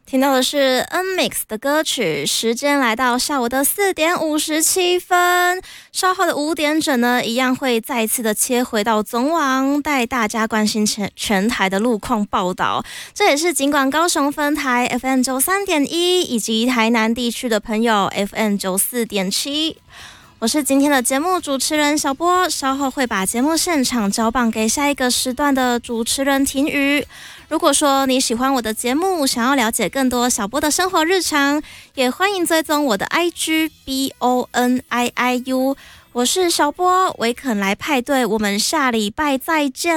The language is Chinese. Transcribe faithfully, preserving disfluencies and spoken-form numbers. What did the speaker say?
听到的是 N Mix 的歌曲，时间来到下午的四点五十七分，稍后的五点整呢，一样会再次的切回到总网，带大家关心全全台的路况报道。这也是尽管高雄分台 F M 九三点一以及台南地区的朋友 F M 九四点七。我是今天的节目主持人小波，稍后会把节目现场交棒给下一个时段的主持人婷瑜。如果说你喜欢我的节目，想要了解更多小波的生活日常，也欢迎追踪我的 I G B O N I I U。我是小波，维肯来派对，我们下礼拜再见。